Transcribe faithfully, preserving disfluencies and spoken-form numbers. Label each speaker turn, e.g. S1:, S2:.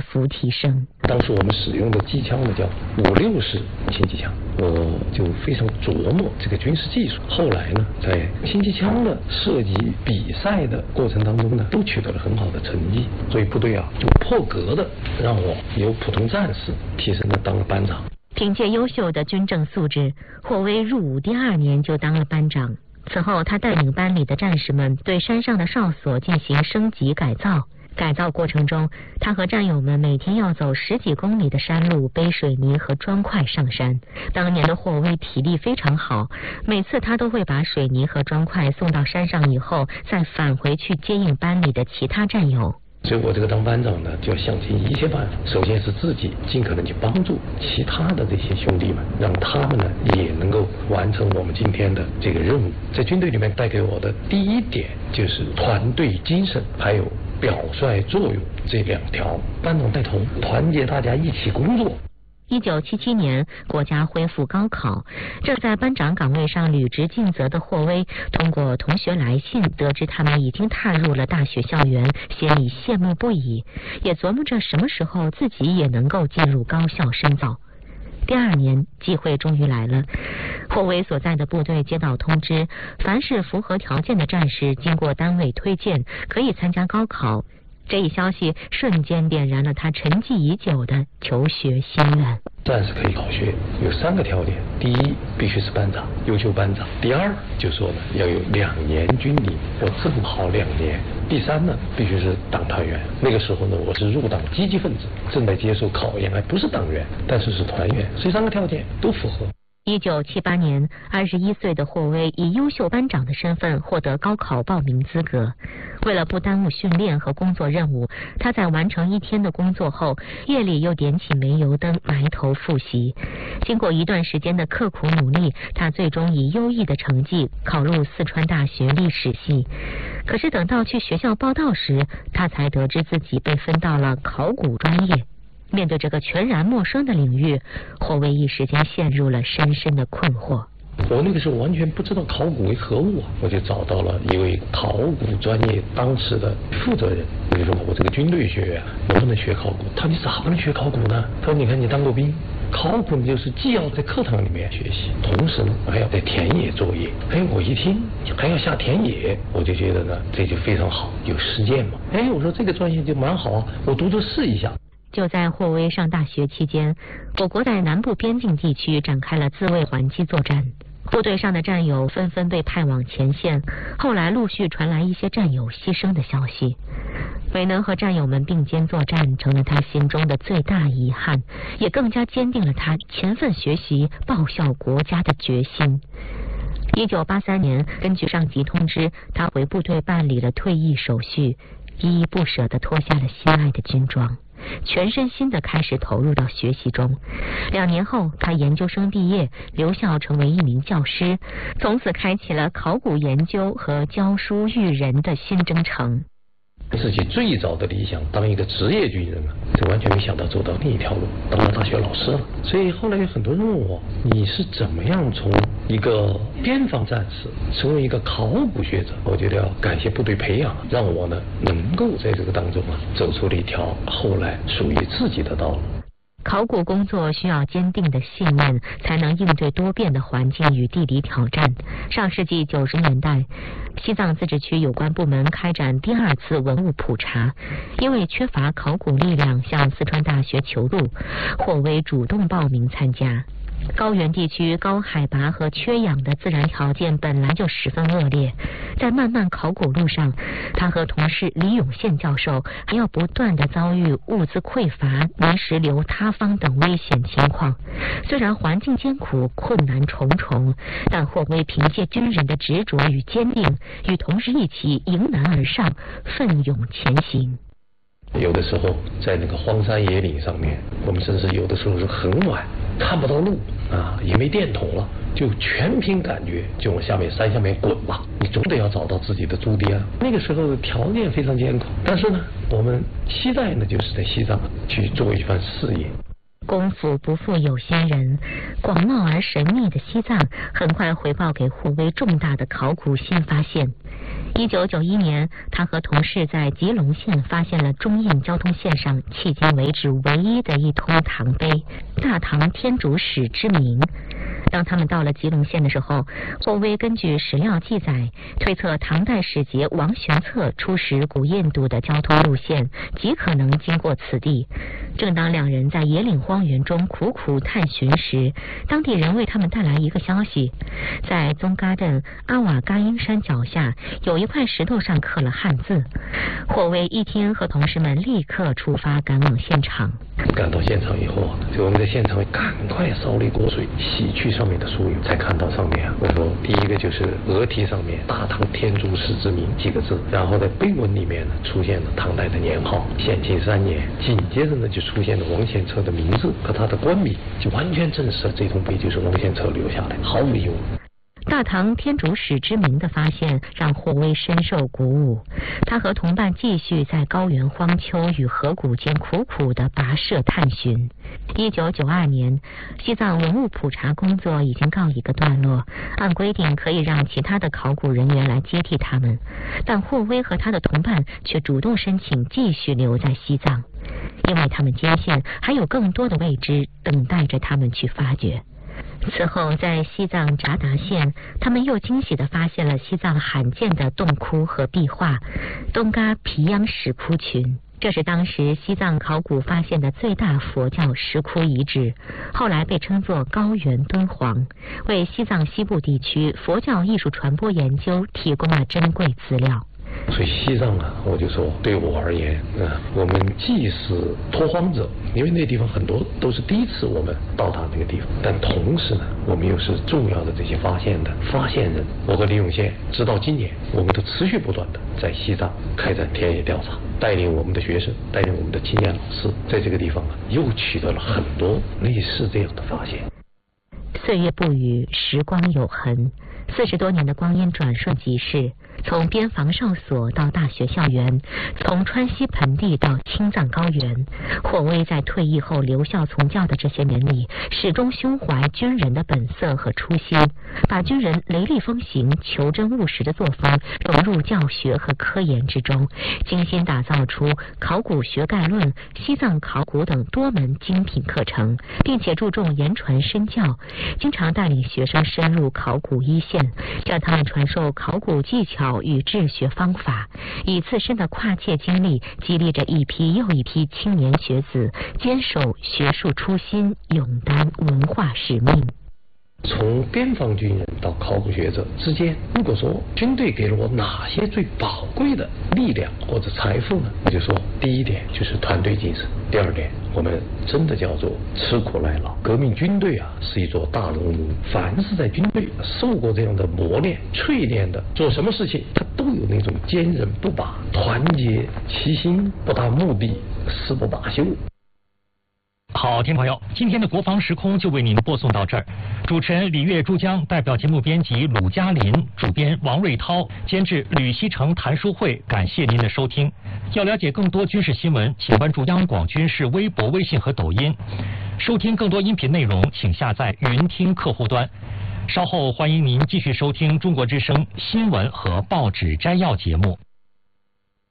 S1: 幅提升。
S2: 当时我们使用的机枪呢叫五六式轻机枪，我就非常琢磨这个军事技术。后来呢，在轻机枪的射击比赛的过程当中呢，都取得了很好的成绩，所以部队啊就破格的让我由普通战士提升了当了班长。
S1: 凭借优秀的军政素质，霍威入伍第二年就当了班长。此后，他带领班里的战士们对山上的哨所进行升级改造。改造过程中，他和战友们每天要走十几公里的山路，背水泥和砖块上山。当年的霍威体力非常好，每次他都会把水泥和砖块送到山上以后，再返回去接应班里的其他战友。
S2: 所以我这个当班长呢，就要想尽一切办法。首先是自己尽可能去帮助其他的这些兄弟们，让他们呢也能够完成我们今天的这个任务。在军队里面带给我的第一点就是团队精神，还有表率作用这两条。班长带头，团结大家一起工作。
S1: 一九七七年，国家恢复高考，正在班长岗位上履职尽责的霍威，通过同学来信得知他们已经踏入了大学校园，心里羡慕不已，也琢磨着什么时候自己也能够进入高校深造。第二年，机会终于来了。霍威所在的部队接到通知，凡是符合条件的战士，经过单位推荐，可以参加高考。这一消息瞬间点燃了他沉寂已久的求学心愿。
S2: 战士可以考学有三个条件：第一，必须是班长，优秀班长；第二，就说呢要有两年军历，我正好两年；第三呢，必须是党团员。那个时候呢，我是入党积极分子，正在接受考验，还不是党员，但是是团员，这三个条件都符合。
S1: 一九七八年，二十一岁的霍威以优秀班长的身份获得高考报名资格。为了不耽误训练和工作任务，他在完成一天的工作后，夜里又点起煤油灯埋头复习。经过一段时间的刻苦努力，他最终以优异的成绩考入四川大学历史系。可是等到去学校报到时，他才得知自己被分到了考古专业。面对这个全然陌生的领域，霍威一时间陷入了深深的困惑。
S2: 我那个时候完全不知道考古为何物啊，我就找到了一位考古专业当时的负责人，我就说我这个军队学院能不能学考古？他说你咋不能学考古呢？他说你看你当过兵，考古你就是既要在课堂里面学习，同时呢还要在田野作业。哎，我一听还要下田野，我就觉得呢这就非常好，有实践嘛。哎，我说这个专业就蛮好啊，我读着试一下。
S1: 就在霍威上大学期间，我国在南部边境地区展开了自卫还击作战，部队上的战友纷纷被派往前线，后来陆续传来一些战友牺牲的消息。没能和战友们并肩作战，成了他心中的最大遗憾，也更加坚定了他勤奋学习、报效国家的决心。一九八三年，根据上级通知，他回部队办理了退役手续，依依不舍地脱下了心爱的军装，全身心地开始投入到学习中。两年后，他研究生毕业，留校成为一名教师，从此开启了考古研究和教书育人的新征程。
S2: 自己最早的理想当一个职业军人了，就完全没想到走到另一条路，当了大学老师了。所以后来有很多人问我，你是怎么样从一个边防战士成为一个考古学者？我觉得要感谢部队培养，让我呢能够在这个当中啊走出了一条后来属于自己的道路。
S1: 考古工作需要坚定的信念，才能应对多变的环境与地理挑战。上世纪九十年代，西藏自治区有关部门开展第二次文物普查，因为缺乏考古力量，向四川大学求助，霍威主动报名参加。高原地区高海拔和缺氧的自然条件本来就十分恶劣，在漫漫考古路上，他和同事李永宪教授还要不断地遭遇物资匮乏、泥石流塌方等危险情况。虽然环境艰苦、困难重重，但霍威凭借军人的执着与坚定，与同事一起迎难而上，奋勇前行。
S2: 有的时候在那个荒山野岭上面，我们甚至有的时候是很晚看不到路啊，也没电筒了，就全凭感觉就往下面山下面滚吧，你总得要找到自己的驻地啊。那个时候的条件非常艰苦，但是呢我们期待呢就是在西藏去做一番事业。
S1: 功夫不负有心人，广袤而神秘的西藏很快回报给霍威重大的考古新发现。 一九九一年，他和同事在吉隆县发现了中印交通线上迄今为止唯一的一通唐碑——大唐天竺史之铭。当他们到了吉隆县的时候，霍威根据史料记载，推测唐代使节王玄策出使古印度的交通路线极可能经过此地。正当两人在野岭荒原中苦苦探寻时，当地人为他们带来一个消息：在宗嘎镇阿瓦嘎因山脚下有一块石头上刻了汉字。霍威一听，和同事们立刻出发赶往现场。
S2: 赶到现场以后啊，就我们在现场赶快烧了一锅水，洗去上面的酥油，才看到上面啊，我说第一个就是额题上面大唐天竺史之铭几个字，然后在碑文里面呢出现了唐代的年号显庆三年，紧接着呢就出现了王献策的名字和他的官名，就完全证实了这通碑就是王献策留下来，毫无疑问。
S1: 大唐天竺史之铭的发现让霍威深受鼓舞，他和同伴继续在高原荒丘与河谷间苦苦地跋涉探寻。一九九二年，西藏文物普查工作已经告一个段落，按规定可以让其他的考古人员来接替他们，但霍威和他的同伴却主动申请继续留在西藏，因为他们坚信还有更多的未知等待着他们去发掘。此后，在西藏扎达县，他们又惊喜地发现了西藏罕见的洞窟和壁画——东嘎皮央石窟群。这是当时西藏考古发现的最大佛教石窟遗址，后来被称作高原敦煌，为西藏西部地区佛教艺术传播研究提供了珍贵资料。
S2: 所以西藏啊，我就说对我而言啊，我们既是拓荒者，因为那地方很多都是第一次我们到达那个地方，但同时呢，我们又是重要的这些发现的发现人。我和李永宪直到今年，我们都持续不断的在西藏开展田野调查，带领我们的学生，带领我们的青年老师，在这个地方啊，又取得了很多类似这样的发现。
S1: 岁月不语，时光有痕，四十多年的光阴转瞬即逝。从边防哨所到大学校园，从川西盆地到青藏高原，霍威在退役后留校从教的这些年里，始终胸怀军人的本色和初心，把军人雷厉风行、求真务实的作风融入教学和科研之中，精心打造出考古学概论、西藏考古等多门精品课程，并且注重言传身教，经常带领学生深入考古一线，向他们传授考古技巧与治学方法，以自身的跨界经历激励着一批又一批青年学子坚守学术初心，勇担文化使命。
S2: 从边防军人到考古学者之间，如果说军队给了我哪些最宝贵的力量或者财富呢？我就说，第一点就是团队精神，第二点我们真的叫做吃苦耐劳。革命军队啊是一座大熔炉，凡是在军队受过这样的磨练淬炼的，做什么事情他都有那种坚韧不拔、团结齐心、不达目的誓不罢休。
S3: 好，听众朋友，今天的国防时空就为您播送到这儿。主持人李月珠江，代表节目编辑鲁嘉林，主编王瑞涛，监制吕锡成、谭书慧，感谢您的收听。要了解更多军事新闻，请关注央广军事微博、微信和抖音。收听更多音频内容，请下载云听客户端。稍后欢迎您继续收听中国之声新闻和报纸摘要节目。